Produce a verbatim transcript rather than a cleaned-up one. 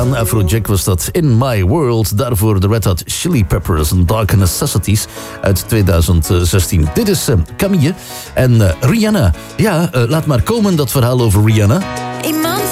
gedaan. Afrojack was dat, In My World. Daarvoor de Red Hot Chili Peppers en Dark Necessities uit tweeduizend zestien. Dit is uh, Camille en uh, Rihanna. Ja, uh, laat maar komen dat verhaal over Rihanna. Iemand